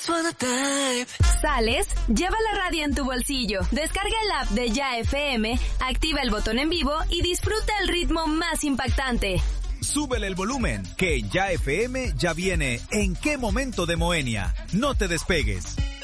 ¿Sales? Lleva la radio en tu bolsillo. Descarga el app de Ya FM, activa el botón en vivo y disfruta el ritmo más impactante. Súbele el volumen, que en Ya FM ya viene ¿En qué momento de Moenia? No te despegues.